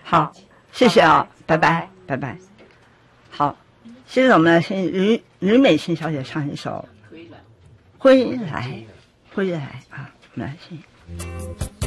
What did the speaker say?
好，谢谢啊，拜拜，拜拜。好，现在我们来听吕美琴小姐唱一首《归来》啊，我们来听。